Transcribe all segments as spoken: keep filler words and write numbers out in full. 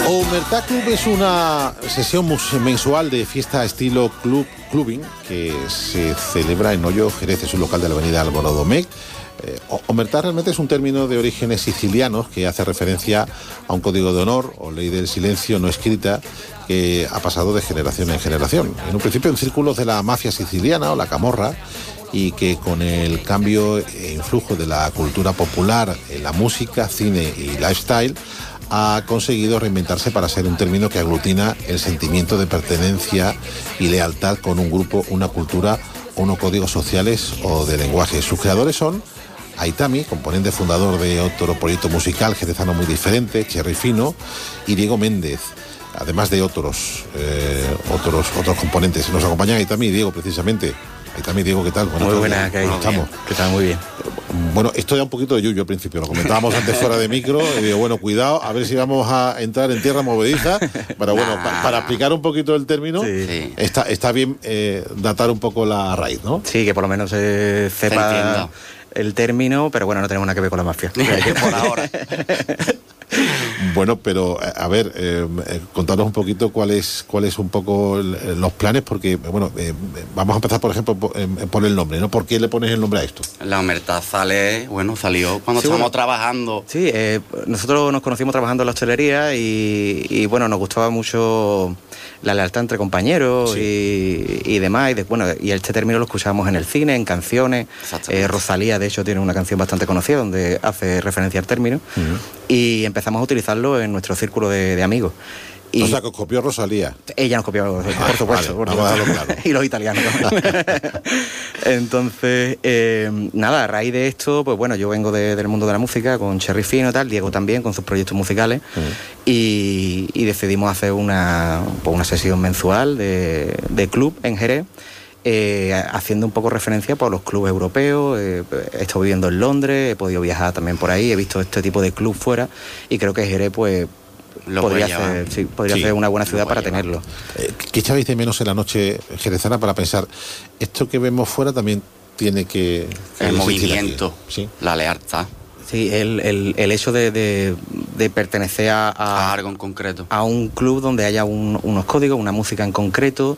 Omertá Club es una sesión mensual de fiesta estilo club clubbing que se celebra en Hoyo, Jerez, es un local de la avenida Álvaro Domecq. Eh, Omertá realmente es un término de orígenes sicilianos que hace referencia a un código de honor o ley del silencio no escrita que ha pasado de generación en generación. En un principio en círculos de la mafia siciliana o la camorra, y que con el cambio e influjo de la cultura popular en la música, cine y lifestyle ha conseguido reinventarse para ser un término que aglutina el sentimiento de pertenencia y lealtad con un grupo, una cultura, unos códigos sociales o de lenguaje. Sus creadores son Aitami, componente fundador de otro proyecto musical jerezano muy diferente, Cherry Fino, y Diego Méndez, además de otros eh, otros otros componentes. Nos acompaña Aitami y Diego, precisamente. Aitami, Diego, ¿qué tal? Buenas muy buena, ¿qué estamos? ¿Qué tal? Muy bien. Bueno, esto da un poquito de yuyo al principio, lo comentábamos antes fuera de micro, y digo, bueno, cuidado, a ver si vamos a entrar en tierra movediza, pero bueno, nah. pa, para explicar un poquito el término, sí. está, está bien eh, datar un poco la raíz, ¿no? Sí, que por lo menos se sepa el término, pero bueno, no tenemos nada que ver con la mafia. Por ahora. Bueno, pero a ver, eh, contanos un poquito cuáles cuáles un poco el, los planes, porque bueno, eh, vamos a empezar por ejemplo por, por el nombre, ¿no? ¿Por qué le pones el nombre a esto? La Omertá sale, bueno, salió cuando sí, estábamos bueno, trabajando. Sí, eh, nosotros nos conocimos trabajando en la hostelería y, y bueno, nos gustaba mucho la lealtad entre compañeros sí. y, y demás, y de, bueno, y este término lo escuchábamos en el cine, en canciones. eh, Rosalía de hecho tiene una canción bastante conocida donde hace referencia al término, uh-huh. y empezamos a utilizarlo en nuestro círculo de, de amigos. Y o sea, que os copió Rosalía. Ella nos copió, por ah, supuesto. Vale, por supuesto. Claro. Y los italianos. Entonces, eh, nada, a raíz de esto, pues bueno, yo vengo de, del mundo de la música con Cherry Fino y tal, Diego también con sus proyectos musicales, uh-huh. y, y decidimos hacer una, pues una sesión mensual de, de club en Jerez, eh, haciendo un poco referencia por los clubes europeos. Eh, he estado viviendo en Londres, he podido viajar también por ahí, he visto este tipo de club fuera, y creo que Jerez, pues, Lo podría ser, sí, podría sí, ser una buena ciudad para llevar. tenerlo. Eh, ¿Qué echabais de menos en la noche jerezana para pensar, esto que vemos fuera también tiene que... que el movimiento, ¿sí? La lealtad. Sí, el, el, el hecho de, de, de pertenecer a, a, a algo en concreto. A un club donde haya un, unos códigos, una música en concreto,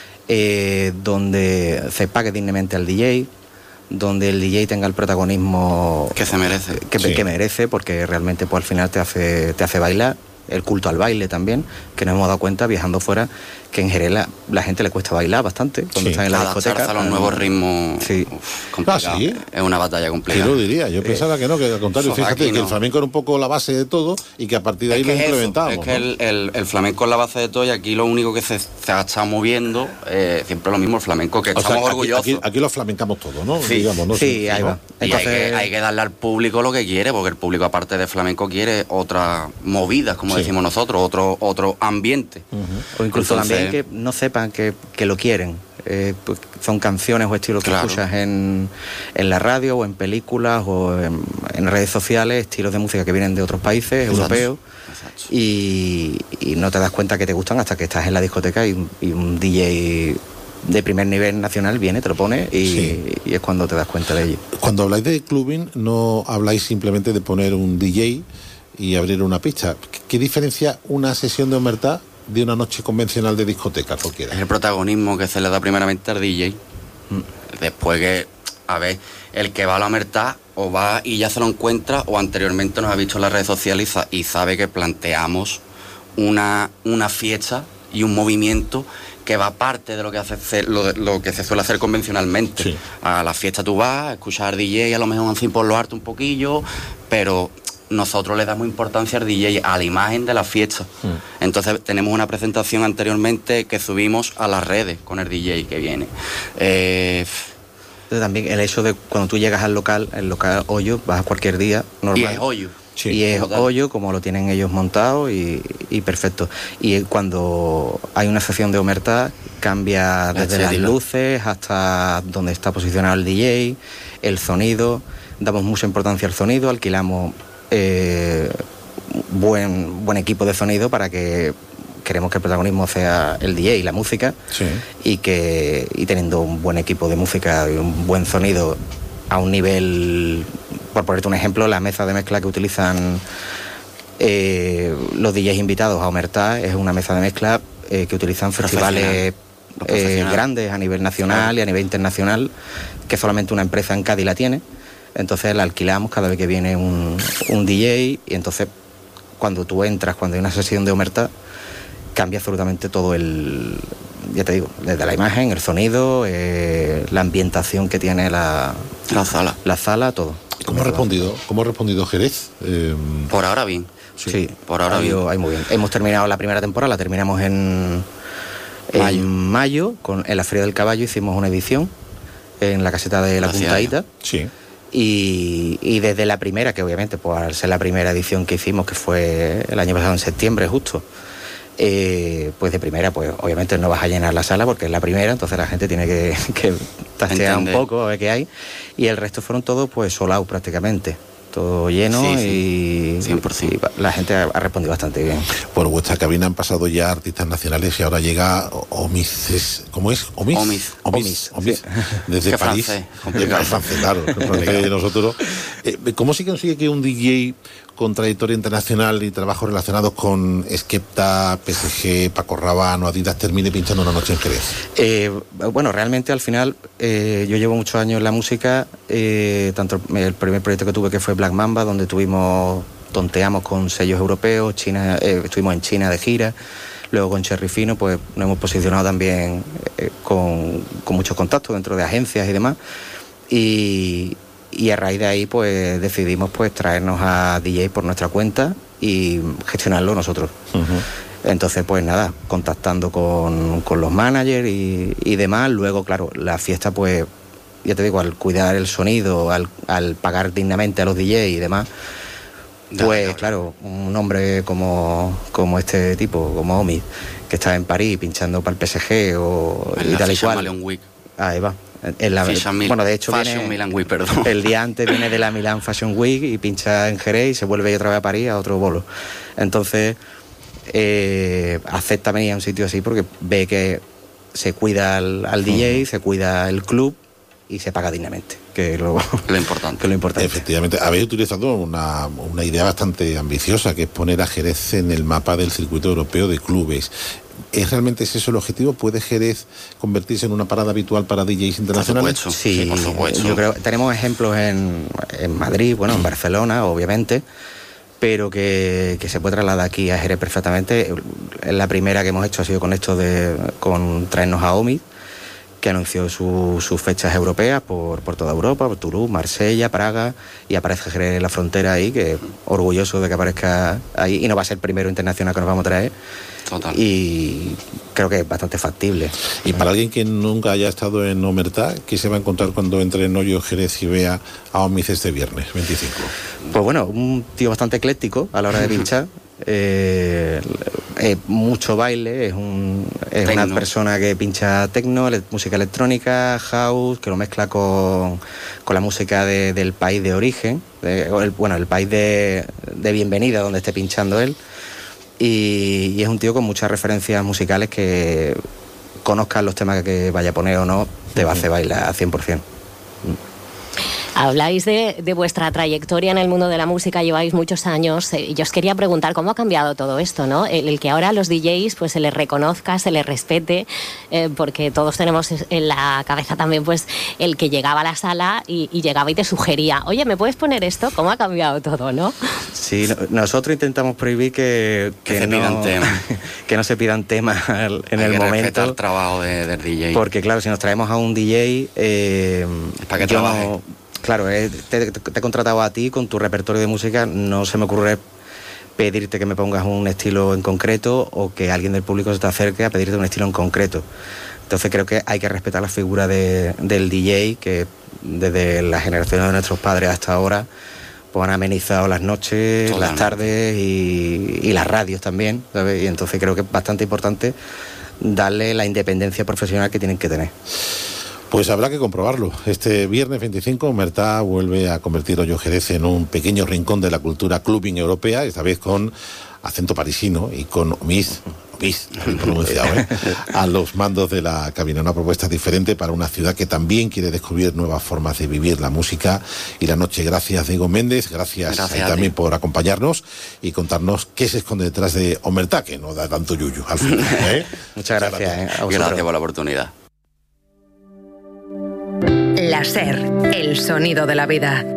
eh, donde se pague dignamente al D J, donde el D J tenga el protagonismo que se merece. Que, sí. que merece, porque realmente pues al final te hace, te hace bailar. El culto al baile también, que nos hemos dado cuenta viajando fuera que en Jerez la, la gente le cuesta bailar bastante cuando sí. están en la discoteca. A los nuevos ritmos, sí. Uf, complicado. Ah, ¿sí? Es una batalla complicada. Sí, lo diría, yo eh, pensaba que no, que al contrario, fíjate que no. el flamenco era un poco la base de todo y que a partir de ahí es lo es implementábamos. Es que ¿no? el, el, el flamenco es la base de todo, y aquí lo único que se, se ha estado moviendo, eh, siempre lo mismo, el flamenco, que o estamos sea, orgullosos. Aquí, aquí, aquí lo flamencamos todo, ¿no? Sí, Digamos, ¿no? sí, sí ahí ¿no? va. Y Entonces... hay, que, hay que darle al público lo que quiere, porque el público, aparte de flamenco, quiere otras movidas, como sí. decimos nosotros, otro, otro ambiente. Uh-huh. O incluso Entonces... también que no sepan que, que lo quieren. Eh, pues son canciones o estilos que claro. escuchas en, en la radio o en películas o en, en redes sociales, estilos de música que vienen de otros países Exacto. europeos. Exacto. Y, y no te das cuenta que te gustan hasta que estás en la discoteca y, y un D J de primer nivel nacional viene, te lo pone y, sí. y es cuando te das cuenta de ello. Cuando habláis de clubbing no habláis simplemente de poner un D J y abrir una pista. ¿Qué diferencia una sesión de Omertá de una noche convencional de discoteca cualquiera? Es el protagonismo que se le da primeramente al D J. Mm. Después que, a ver, el que va a la Omertá o va y ya se lo encuentra, o anteriormente nos ha visto en las redes sociales y sabe que planteamos una, una fiesta y un movimiento que va aparte de lo que hace lo, lo que se suele hacer convencionalmente. Sí. A la fiesta tú vas a escuchar al D J, a lo mejor así por lo harto un poquillo, pero nosotros le damos importancia al D J, a la imagen de la fiesta. Mm. Entonces tenemos una presentación anteriormente que subimos a las redes con el D J que viene. Eh... También el hecho de cuando tú llegas al local, el local Hoyo, vas a cualquier día normal. Y es Hoyo. Sí, y es Hoyo como lo tienen ellos montado y, y perfecto. Y cuando hay una sesión de Omertá, cambia desde las luces hasta donde está posicionado el D J, el sonido. Damos mucha importancia al sonido, alquilamos eh, buen, buen equipo de sonido para que queremos que el protagonismo sea el D J y la música, sí. y que y teniendo un buen equipo de música y un buen sonido a un nivel, por ponerte un ejemplo, la mesa de mezcla que utilizan Eh, los D Js invitados a Omertá es una mesa de mezcla eh, que utilizan festivales eh, grandes a nivel nacional, claro, y a nivel internacional, que solamente una empresa en Cádiz la tiene. Entonces la alquilamos cada vez que viene un, un D J, y entonces cuando tú entras, cuando hay una sesión de Omertá, cambia absolutamente todo el, ya te digo, desde la imagen, el sonido, eh, la ambientación que tiene la, la sala, la sala, todo. ¿Cómo ha respondido, cómo ha respondido Jerez? Eh... Por ahora bien. Sí, sí, por ahora bien. Hay muy bien. Hemos terminado la primera temporada, la terminamos en, en mayo. mayo con, en la Feria del Caballo hicimos una edición en la caseta de la Puntaíta. Sí. Y, y desde la primera, que obviamente pues al ser la primera edición que hicimos, que fue el año pasado en septiembre justo, eh, pues de primera, pues obviamente no vas a llenar la sala porque es la primera, entonces la gente tiene que, que tastear un poco a ver qué hay, y el resto fueron todos pues sold out prácticamente, todo lleno, sí, sí. y, cien por ciento. Y la gente ha respondido bastante bien. Por vuestra cabina han pasado ya artistas nacionales y ahora llega Omiz, ¿cómo es? Omiz. Omiz. Omiz. Omiz. Desde que París. Francés, llega el francés, claro. El francés de nosotros. Eh, ¿Cómo se consigue que un D J con trayectoria internacional y trabajos relacionados con Skepta, P S G, Paco Rabanne o Adidas termine pinchando una noche en Jerez? Eh, bueno, realmente al final eh, yo llevo muchos años en la música, eh, tanto el primer proyecto que tuve, que fue Black Mamba, donde tuvimos, tonteamos con sellos europeos, China, eh, estuvimos en China de gira, luego con Cherry Fino pues nos hemos posicionado también eh, con, con muchos contactos dentro de agencias y demás, y Y a raíz de ahí pues decidimos pues traernos a D J por nuestra cuenta y gestionarlo nosotros. Uh-huh. Entonces pues nada, contactando con, con los managers y, y demás. Luego claro, la fiesta pues, ya te digo, al cuidar el sonido, al, al pagar dignamente a los D J y demás, pues claro, un hombre como, como este tipo, como Omiz, que está en París pinchando para el P S G o en y tal y cual. Week. Ahí va. En la, bueno, de hecho Fashion viene, Milan Week, perdón. El día antes viene de la Milan Fashion Week y pincha en Jerez y se vuelve otra vez a París a otro bolo. Entonces eh, acepta venir a un sitio así porque ve que se cuida al, al D J, uh-huh, se cuida el club y se paga dignamente, que es lo, lo importante. Que es lo importante. Efectivamente, habéis utilizado una, una idea bastante ambiciosa, que es poner a Jerez en el mapa del circuito europeo de clubes. ¿Es realmente ese el objetivo? ¿Puede Jerez convertirse en una parada habitual para D Js internacionales? Por sí, sí, por supuesto. Yo creo, tenemos ejemplos en, en Madrid, bueno, en Barcelona, obviamente, pero que, que se puede trasladar aquí a Jerez perfectamente. La primera que hemos hecho ha sido con esto de con traernos a Omiz, que anunció su, sus fechas europeas por, por toda Europa, por Toulouse, Marsella, Praga, y aparece Jerez en la frontera ahí, que orgulloso de que aparezca ahí, y no va a ser el primero internacional que nos vamos a traer. Total. Y creo que es bastante factible. Y para alguien que nunca haya estado en Omertá, ¿qué se va a encontrar cuando entre en Hoyo Jerez y vea a Omiz este viernes veinticinco? Pues bueno, un tío bastante ecléctico a la hora de pinchar. eh, eh, mucho baile, es, un, es una persona que pincha techno, música electrónica, house, que lo mezcla con, con la música de, del país de origen, de, el, bueno, el país de, de bienvenida donde esté pinchando él. Y, y es un tío con muchas referencias musicales que, conozcas los temas que vaya a poner o no, te va a hacer bailar al cien por ciento. Habláis de, de vuestra trayectoria en el mundo de la música, lleváis muchos años, y eh, yo os quería preguntar cómo ha cambiado todo esto, ¿no? El, el que ahora a los D Js pues se les reconozca, se les respete, eh, porque todos tenemos en la cabeza también pues el que llegaba a la sala y, y llegaba y te sugería, oye, ¿me puedes poner esto? ¿Cómo ha cambiado todo, no? Sí, no, nosotros intentamos prohibir que, que, que, no, que no se pidan temas en Hay el que momento. El trabajo de, del D J. Porque claro, si nos traemos a un D J, eh, es para que trabaje. No, claro, eh, te, te he contratado a ti con tu repertorio de música, no se me ocurre pedirte que me pongas un estilo en concreto o que alguien del público se te acerque a pedirte un estilo en concreto. Entonces creo que hay que respetar la figura de, del D J, que desde las generaciones de nuestros padres hasta ahora pues han amenizado las noches, Totalmente. las tardes y, y las radios también, ¿sabes? Y entonces creo que es bastante importante darle la independencia profesional que tienen que tener. Pues habrá que comprobarlo. Este viernes veinticinco, Omertá vuelve a convertir Hoyo Jerez en un pequeño rincón de la cultura clubbing europea, esta vez con acento parisino y con Omis, Omis, bien pronunciado, ¿eh? a los mandos de la cabina. Una propuesta diferente para una ciudad que también quiere descubrir nuevas formas de vivir la música y la noche. Gracias, Diego Méndez, gracias, gracias también por acompañarnos y contarnos qué se esconde detrás de Omertá, que no da tanto yuyu al final, ¿eh? Muchas gracias. Gracias, eh, gracias por la oportunidad. La SER, el sonido de la vida.